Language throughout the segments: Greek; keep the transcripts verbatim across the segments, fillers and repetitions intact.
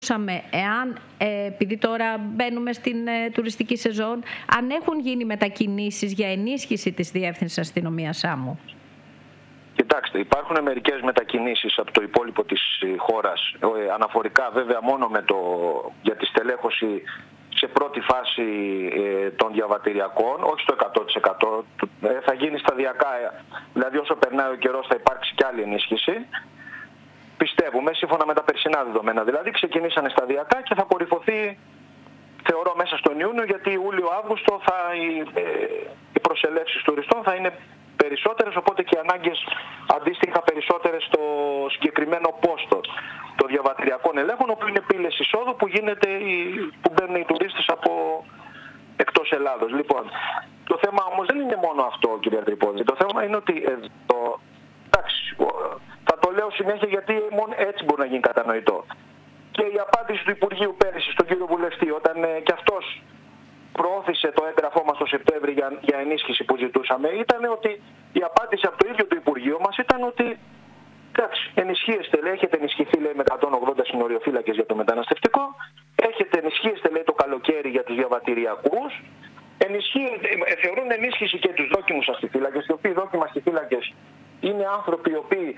Εάν, ε, επειδή τώρα μπαίνουμε στην ε, τουριστική σεζόν, αν έχουν γίνει μετακινήσεις για ενίσχυση της Διεύθυνσης Αστυνομίας Σάμου. Κοιτάξτε, υπάρχουν μερικές μετακινήσεις από το υπόλοιπο της χώρας, ε, αναφορικά βέβαια μόνο με το, για τη στελέχωση σε πρώτη φάση ε, των διαβατηριακών, όχι στο εκατό τοις εκατό, ε, θα γίνει σταδιακά, δηλαδή όσο περνάει ο καιρός θα υπάρξει κι άλλη ενίσχυση. Πιστεύουμε, σύμφωνα με τα περσινά δεδομένα. Δηλαδή, ξεκινήσανε σταδιακά και θα κορυφωθεί, θεωρώ, μέσα στον Ιούνιο, γιατί Ιούλιο-Αύγουστο θα, οι, ε, οι προσελεύσεις τουριστών θα είναι περισσότερες, οπότε και οι ανάγκες αντίστοιχα περισσότερες στο συγκεκριμένο πόστο των διαβατηριακών ελέγχων, όπου είναι πύλες εισόδου που, γίνεται, που μπαίνουν οι τουρίστες από εκτός Ελλάδος. Λοιπόν, το θέμα όμως δεν είναι μόνο αυτό, κύριε Τρυπώδη. Το θέμα είναι ότι εδώ, εντάξει, θα το λέω συνέχεια γιατί μόνο έτσι μπορεί να γίνει κατανοητό. Και η απάντηση του Υπουργείου πέρυσι στον κύριο Βουλευτή, όταν ε, και αυτός προώθησε το έγγραφό μας το Σεπτέμβρη για, για ενίσχυση που ζητούσαμε, ήταν ότι η απάντηση από το ίδιο το Υπουργείο μας ήταν ότι εντάξει, ενισχύεστε, λέει, έχετε ενισχυθεί, λέει, με εκατόν ογδόντα συνοριοφύλακες για το μεταναστευτικό, έχετε ενισχύεστε, λέει, το καλοκαίρι για τους διαβατηριακούς, ε, θεωρούν ενίσχυση και τους δόκιμους αστιφύλακες, οι οποίοι δόκιμοι αστιφύλακες είναι άνθρωποι οι οποίοι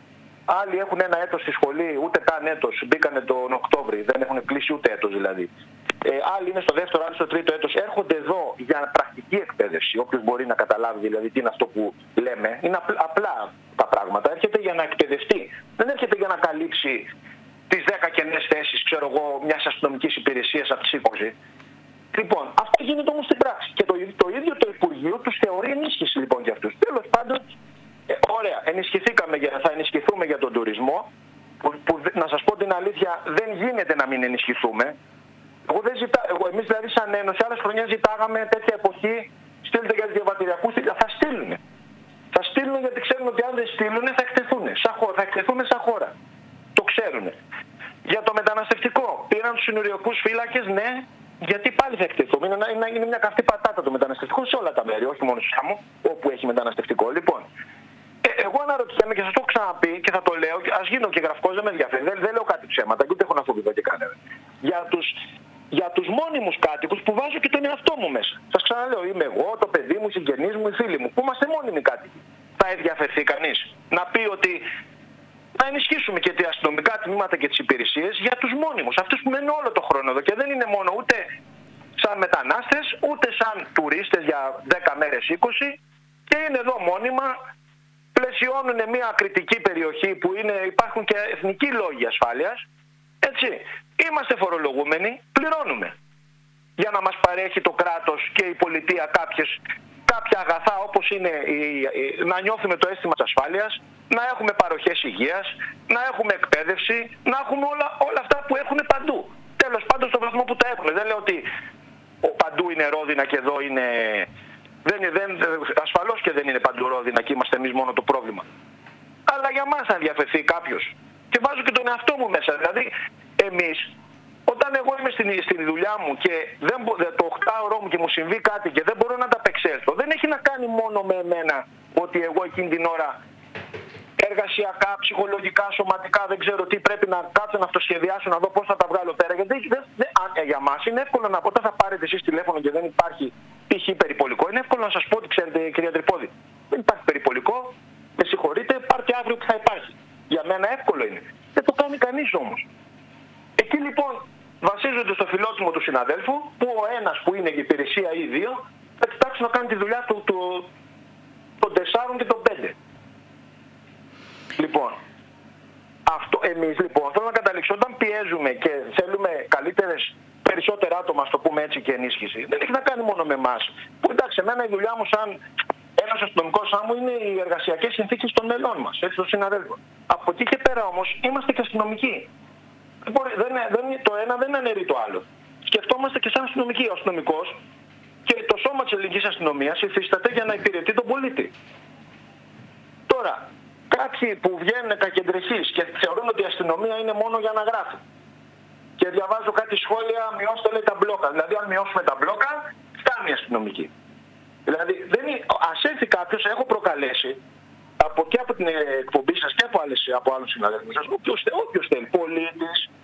άλλοι έχουν ένα έτος στη σχολή, ούτε καν έτος, μπήκανε τον Οκτώβρη, δεν έχουν κλείσει ούτε έτος δηλαδή. Ε, άλλοι είναι στο δεύτερο, άλλοι στο τρίτο έτος, έρχονται εδώ για πρακτική εκπαίδευση, όποιος μπορεί να καταλάβει δηλαδή τι είναι αυτό που λέμε. Είναι απλά, απλά τα πράγματα, έρχεται για να εκπαιδευτεί, δεν έρχεται για να καλύψει τις δέκα κενές θέσεις, ξέρω εγώ, μιας αστυνομικής υπηρεσίας από τις είκοσι. Λοιπόν, αυτό γίνεται όμως στην πράξη και το, το ίδιο το Υπουργείο τους θεωρεί ενίσχυση λοιπόν για αυτούς. Τέλος πάντων, Ε, ωραία, ενισχυθήκαμε, θα ενισχυθούμε για τον τουρισμό, που, που να σας πω την αλήθεια δεν γίνεται να μην ενισχυθούμε. Εγώ δεν ζητά, εγώ, εμείς δηλαδή σαν Ένωση άλλες χρονιές ζητάγαμε τέτοια εποχή, στείλτε για τους διαβατηριακούς, θα στείλουν. Θα στείλουν γιατί ξέρουν ότι αν δεν στείλουν θα εκτεθούν, σαν χώρα, θα εκτεθούν σαν χώρα. Το ξέρουν. Για το μεταναστευτικό, πήραν τους συνοριακούς φύλακες, ναι, γιατί πάλι θα εκτεθούμε. Είναι, είναι, είναι μια καυτή πατάτα το μεταναστευτικό σε όλα τα μέρη, όχι μόνο στο Σάμο, όπου έχει μεταναστευτικό. Λοιπόν, εγώ αναρωτιέμαι και σας το έχω ξαναπεί και θα το λέω, ας γίνω και γραφικός, δεν με ενδιαφέρει, δεν, δεν λέω κάτι ψέματα και ούτε έχω να φοβηθώ και κανένα. Για τους, για τους μόνιμους κάτοικους που βάζω και τον εαυτό μου μέσα. Σας ξαναλέω, είμαι εγώ, το παιδί μου, οι συγγενείς μου, οι φίλοι μου, που είμαστε μόνιμοι κάτοικοι. Θα ενδιαφερθεί κανείς να πει ότι να ενισχύσουμε και τα αστυνομικά τμήματα και τις υπηρεσίες για τους μόνιμους, αυτούς που μένουν όλο το χρόνο εδώ και δεν είναι μόνο ούτε σαν μετανάστες, ούτε σαν τουρίστες για δέκα μέρες, είκοσι και είναι εδώ μόνιμα. Πλαισιώνουν μια κριτική περιοχή που είναι, υπάρχουν και εθνικοί λόγοι ασφάλειας. Έτσι, είμαστε φορολογούμενοι, πληρώνουμε για να μας παρέχει το κράτος και η πολιτεία κάποιες, κάποια αγαθά όπως είναι η, η, να νιώθουμε το αίσθημα της ασφάλειας, να έχουμε παροχές υγείας, να έχουμε εκπαίδευση, να έχουμε όλα, όλα αυτά που έχουν παντού. Τέλος πάντων στον βαθμό που τα έχουν. Δεν λέω ότι ο παντού είναι ρόδινα και εδώ είναι... Δεν, δεν, ασφαλώς και δεν είναι παντού ρόδινα και είμαστε εμείς μόνο το πρόβλημα. Αλλά για μας θα ενδιαφερθεί κάποιος. Και βάζω και τον εαυτό μου μέσα. Δηλαδή, εμείς, όταν εγώ είμαι στην, στην δουλειά μου και δεν, το οκτάωρό μου και μου συμβεί κάτι και δεν μπορώ να ανταπεξέλθω, δεν έχει να κάνει μόνο με εμένα ότι εγώ εκείνη την ώρα εργασιακά, ψυχολογικά, σωματικά, δεν ξέρω τι πρέπει να κάτσω να αυτοσχεδιάσω, να δω πώς θα τα βγάλω πέρα. Γιατί δεν, δεν, α, για μας είναι εύκολο να πω, όταν θα πάρετε εσείς τηλέφωνο και δεν υπάρχει π.χ. περιπολικό, είναι εύκολο να σας πω ότι ξέρετε, κυρία Τρυπώδη, δεν υπάρχει περιπολικό, με συγχωρείτε, πάρτε αύριο που θα υπάρχει. Για μένα εύκολο είναι. Δεν το κάνει κανείς όμως. Εκεί λοιπόν βασίζονται στο φιλότιμο του συναδέλφου, που ο ένας που είναι η υπηρεσία ή δύο, θα κοιτάξουν να κάνει τη δουλειά του, του των τεσσάρων και των πέντε. Λοιπόν, αυτό, εμείς λοιπόν θέλω να καταλήξω, όταν πιέζουμε και θέλουμε καλύτερες, περισσότερα άτομα, στο πούμε έτσι, και ενίσχυση, δεν έχει να κάνει μόνο με εμάς. Που εντάξει, εμένα η δουλειά μου σαν ένας αστυνομικός άμμου είναι οι εργασιακές συνθήκες των μελών μας, έτσι, των συναδέλφων. Από εκεί και πέρα όμως είμαστε και αστυνομικοί. Δεν μπορεί, δεν, δεν, το ένα δεν αναιρεί το άλλο. Σκεφτόμαστε και σαν αστυνομικοί. Ο αστυνομικός και το σώμα της ελληνικής αστυνομίας υφίσταται για να υπηρετεί τον πολίτη. Τώρα, κάποιοι που βγαίνουν κακεντρεχείς και θεωρούν ότι η αστυνομία είναι μόνο για να γράφει. Και διαβάζω κάτι σχόλια, μειώστε, λέει, τα μπλόκα. Δηλαδή, αν μειώσουμε τα μπλόκα, φτάνει η αστυνομική. Δηλαδή, δεν είναι, ας έρθει κάποιος, έχω προκαλέσει από, και από την εκπομπή σας και από, άλλες, από άλλους συναδέλφους σας, όποιος, όποιος θέλει, πολίτης,